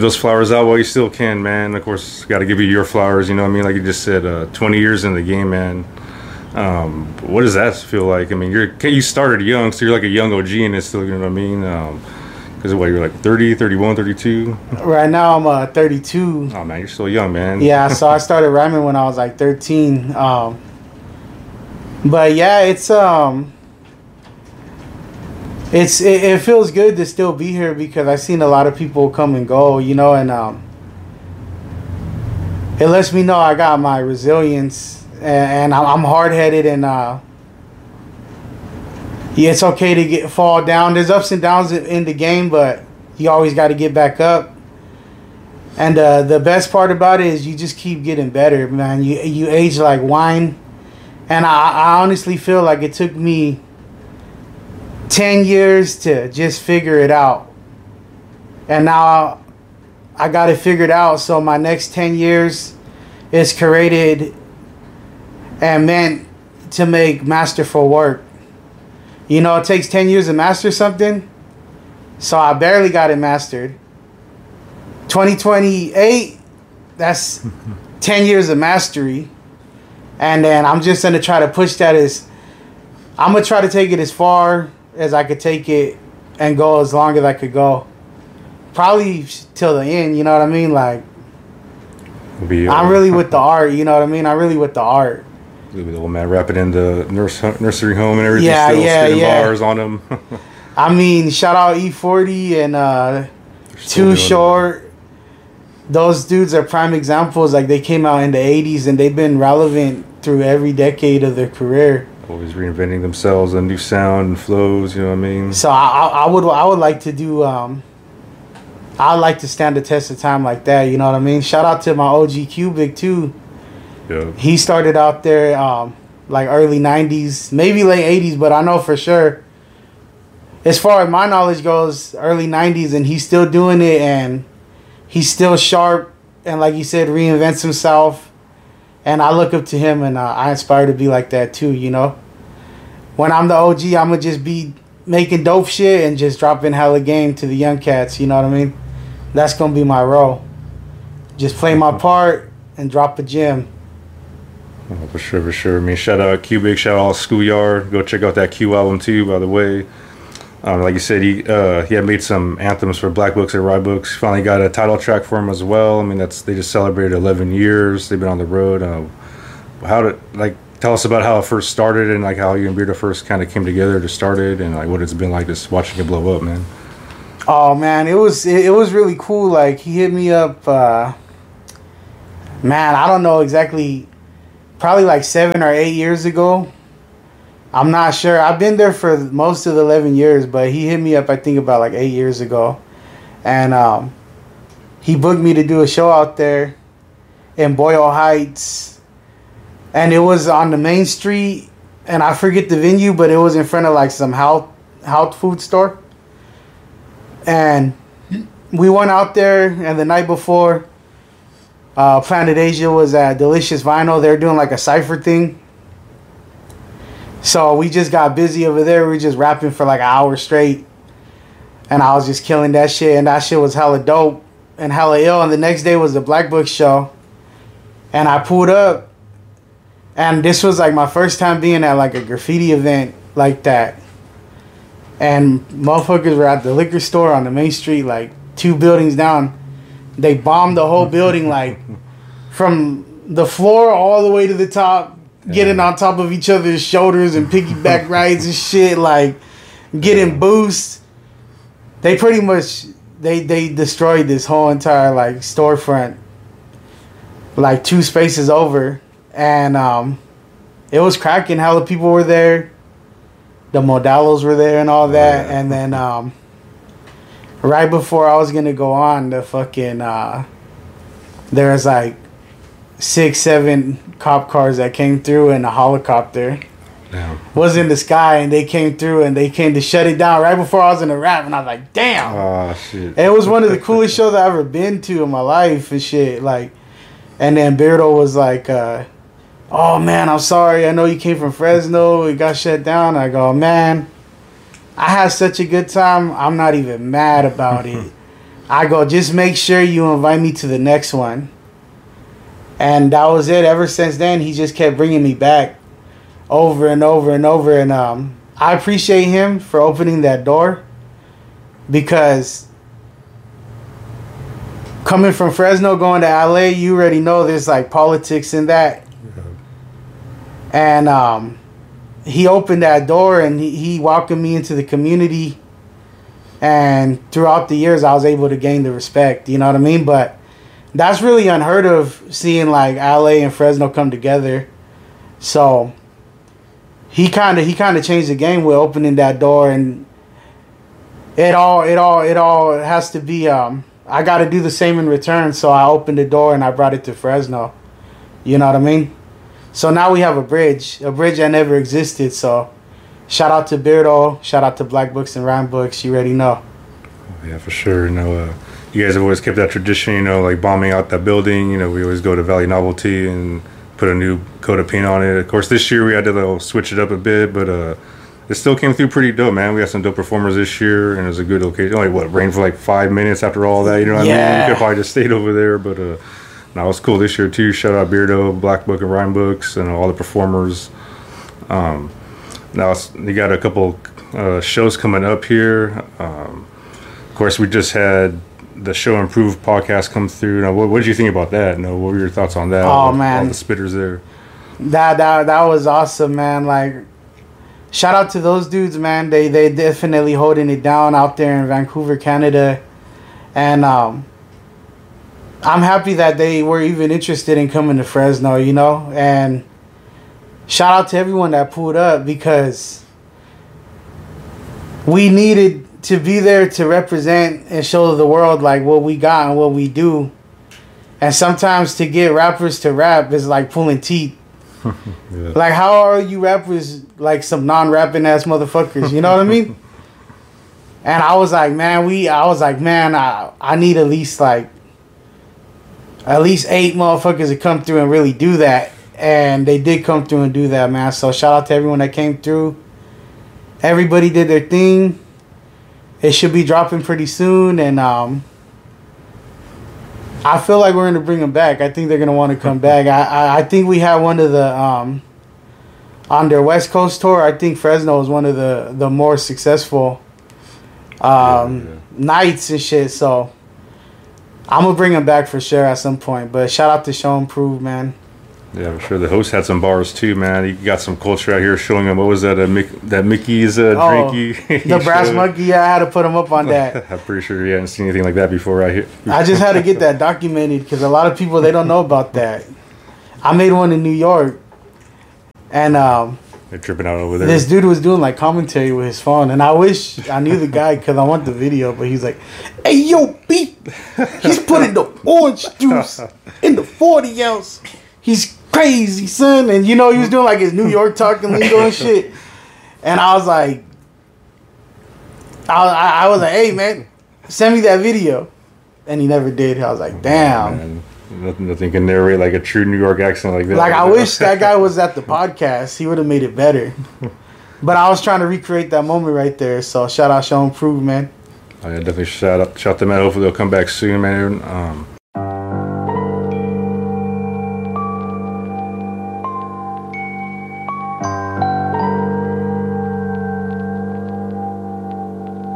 those flowers out while you still can, man. Of course, got to give you your flowers. You know what I mean? Like you just said, 20 years in the game, man. What does that feel like? I mean, you started young, so you're like a young OG in it still. You know what I mean? Because what, you're like 30, 31, 32? Right now I'm 32. Oh man, you're still young, man. Yeah, so I started rhyming when I was like 13. But yeah, it feels good to still be here because I've seen a lot of people come and go, you know, and it lets me know I got my resilience and I'm hard-headed and yeah, it's okay to fall down. There's ups and downs in the game, but you always got to get back up. And the best part about it is you just keep getting better, man. You age like wine. And I honestly feel like it took me 10 years to just figure it out. And now I got it figured out. So my next 10 years is created and meant to make masterful work. You know, it takes 10 years to master something. So I barely got it mastered. 2028, that's 10 years of mastery. And then I'm just going to try to push that I'm going to try to take it as far as I could take it and go as long as I could go. Probably till the end, you know what I mean? Like, I'm really with the art, you know what I mean? I'm really with the art. The old man rapping in the nursery home and everything. Yeah. Bars on him. I mean, shout out E40 and Too Short. Those dudes are prime examples. Like, they came out in the 80s and they've been relevant through every decade of their career. Always reinventing themselves, a new sound and flows, you know what I mean? So I would like to do I'd like to stand the test of time like that, you know what I mean? Shout out to my OG Cubic too. Yeah. He started out there like early 90s, maybe late 80s, but I know for sure, as far as my knowledge goes, early 90s, and he's still doing it, and he's still sharp, and like you said, reinvents himself. And I look up to him, and I aspire to be like that too, you know? When I'm the OG, I'm going to just be making dope shit and just dropping hella game to the young cats, you know what I mean? That's going to be my role. Just play my part and drop a gem. Oh, for sure. I mean, shout out Cubic, shout out Schoolyard. Go check out that Q album too, by the way. Like you said, he had made some anthems for Black Books and Rye Books. Finally got a title track for him as well. I mean, they just celebrated 11 years. They've been on the road. Tell us about how it first started and like how you and Beardo first kind of came together to start it, and like what it's been like just watching it blow up, man. Oh man, it was really cool. Like, he hit me up. Man, I don't know exactly. Probably like 7 or 8 years ago. I'm not sure. I've been there for most of the 11 years, but he hit me up, I think, about like 8 years ago. And he booked me to do a show out there in Boyle Heights. And it was on the main street. And I forget the venue, but it was in front of like some health food store. And we went out there, and the night before, Planet Asia was at Delicious Vinyl. They were doing like a cypher thing. So we just got busy over there. We were just rapping for like an hour straight. And I was just killing that shit. And that shit was hella dope and hella ill. And the next day was the Black Book show. And I pulled up. And this was like my first time being at like a graffiti event like that. And motherfuckers were at the liquor store on the main street, like 2 buildings down. They bombed the whole building, like from the floor all the way to the top. Getting on top of each other's shoulders and piggyback rides and shit, like getting boosts. They pretty much they destroyed this whole entire like storefront, like 2 spaces over, and it was cracking. Hella people were there. The Modelos were there and all that, and then right before I was gonna go on, the fucking there was like 6-7 cop cars that came through in a helicopter. Damn. Was in the sky, and they came through and they came to shut it down right before I was in the rap, and I was like, damn. Oh shit. It was one of the coolest shows I've ever been to in my life and shit. Like, and then Beardo was like, oh man, I'm sorry, I know you came from Fresno, it got shut down. I go, man, I had such a good time, I'm not even mad about it. I go, just make sure you invite me to the next one. And that was it. Ever since then, he just kept bringing me back over and over and over. And I appreciate him for opening that door, because coming from Fresno, going to LA, you already know there's like politics in that. And he opened that door, and he welcomed me into the community. And throughout the years, I was able to gain the respect. You know what I mean? But that's really unheard of, seeing like LA and Fresno come together. So he kind of changed the game with opening that door, and it all has to be. I got to do the same in return. So I opened the door and I brought it to Fresno. You know what I mean? So now we have a bridge that never existed. So shout out to Beardo, shout out to Black Books and Rhyme Books. You already know. Yeah, for sure. You know, you guys have always kept that tradition, you know, like bombing out that building. You know, we always go to Valley Novelty and put a new coat of paint on it. Of course, this year we had to switch it up a bit, but it still came through pretty dope, man. We had some dope performers this year, and it was a good location. Only rained for like 5 minutes after all that. You know what I mean? You could probably just stayed over there, but no, it was cool this year too. Shout out Beardo, Black Book and Rhyme Books, and all the performers. Now you got a couple shows coming up here. Of course, we just had the Show Improved podcast come through. Now, what did you think about that? No, what were your thoughts on that? Oh, man, all the spitters there. That was awesome, man. Like, shout out to those dudes, man. They definitely holding it down out there in Vancouver, Canada. And I'm happy that they were even interested in coming to Fresno, you know. And shout out to everyone that pulled up, because we needed to be there to represent and show the world like what we got and what we do. And sometimes to get rappers to rap is like pulling teeth. Yeah. Like, how are you rappers like some non-rapping ass motherfuckers? You know what I mean? And I was like, man, I need at least 8 motherfuckers to come through and really do that. And they did come through and do that, man. So shout out to everyone that came through. Everybody did their thing. It should be dropping pretty soon, and I feel like we're going to bring them back. I think they're going to want to come back. I think we had one of the on their West Coast tour. I think Fresno was one of the more successful nights and shit. So I'm gonna bring them back for sure at some point. But shout out to Show Improved, man. Yeah, I'm sure the host had some bars too, man. You got some culture out here showing them. What was that? That Mickey's drinky? The Brass Monkey. Yeah, I had to put him up on that. I'm pretty sure you hadn't seen anything like that before, right here. I just had to get that documented, because a lot of people, they don't know about that. I made one in New York, and they're tripping out over there. This dude was doing like commentary with his phone, and I wish I knew the guy, because I want the video. But he's like, "Hey, yo, beat! He's putting the orange juice in the 40 ounce. He's crazy, son." And you know, he was doing like his New York talking lingo and shit. And I was like, hey, man, send me that video. And he never did. I was like, damn. Man. Nothing can narrate like a true New York accent like that. Like, I wish that guy was at the podcast. He would have made it better. But I was trying to recreate that moment right there. So shout out Show Improved, man. Oh, yeah, definitely shout them out. Hopefully they'll come back soon, man.